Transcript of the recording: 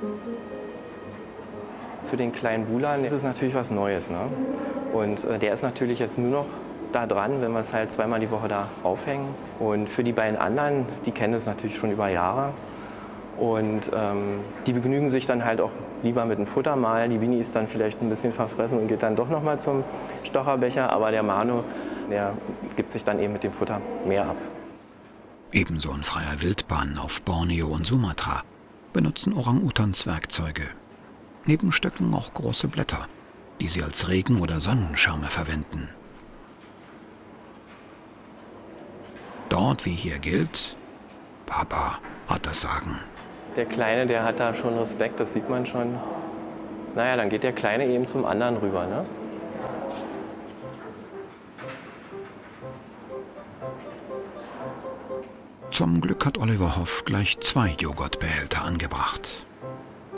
Für den kleinen Bulan ist es natürlich was Neues, ne? Und der ist natürlich jetzt nur noch da dran, wenn wir es halt zweimal die Woche da aufhängen. Und für die beiden anderen, die kennen es natürlich schon über Jahre. Und die begnügen sich dann halt auch lieber mit dem Futtermal. Die Winnie ist dann vielleicht ein bisschen verfressen und geht dann doch noch mal zum Stocherbecher. Aber der Manu, der gibt sich dann eben mit dem Futter mehr ab. Ebenso in freier Wildbahn auf Borneo und Sumatra benutzen Orang-Utans Werkzeuge. Neben Stöcken auch große Blätter, die sie als Regen- oder Sonnenschirme verwenden. Dort wie hier gilt, Papa hat das Sagen. Der Kleine, der hat da schon Respekt, das sieht man schon. Naja, dann geht der Kleine eben zum anderen rüber, ne? Zum Glück hat Oliver Hoff gleich 2 Joghurtbehälter angebracht.